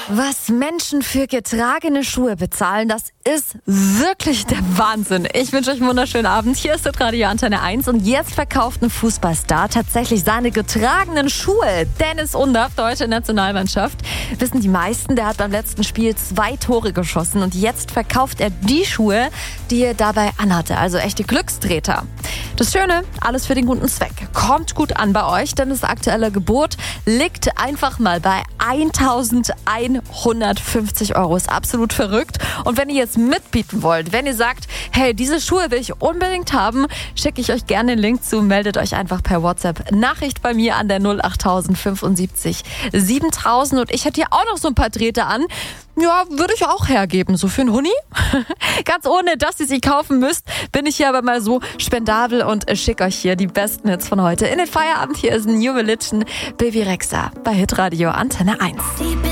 Was Menschen für getragene Schuhe bezahlen, das ist wirklich der Wahnsinn. Ich wünsche euch einen wunderschönen Abend. Hier ist das Radio Antenne 1 und jetzt verkauft ein Fußballstar tatsächlich seine getragenen Schuhe. Dennis Undaff, deutsche Nationalmannschaft. Wissen die meisten, der hat beim letzten Spiel 2 Tore geschossen und jetzt verkauft er die Schuhe, die er dabei anhatte. Also echte Glückstreter. Das Schöne, alles für den guten Zweck. Kommt gut an bei euch, denn das aktuelle Gebot liegt einfach mal bei 1.150 €. Ist absolut verrückt. Und wenn ihr jetzt mitbieten wollt, wenn ihr sagt, hey, diese Schuhe will ich unbedingt haben, schicke ich euch gerne den Link zu. Meldet euch einfach per WhatsApp. Nachricht bei mir an der 08000 75 7000. Und ich hätte hier auch noch so ein paar Drähte an. Ja, würde ich auch hergeben, so für einen Huni. Ganz ohne, dass ihr sie kaufen müsst, bin ich hier aber mal so spendabel und schicke euch hier die besten Hits von heute in den Feierabend. Hier ist New Religion, Baby Rexha bei Hitradio Antenne 1.